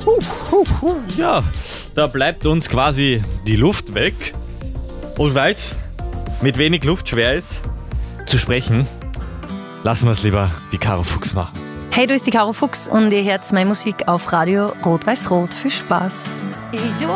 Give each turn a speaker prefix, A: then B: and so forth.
A: Ja, da bleibt uns quasi die Luft weg. Und weil es mit wenig Luft schwer ist, zu sprechen, lassen wir es lieber die Caro Fuchs machen.
B: Hey, du bist die Caro Fuchs und ihr hört meine Musik auf Radio Rot-Weiß-Rot. Viel Spaß.
C: Du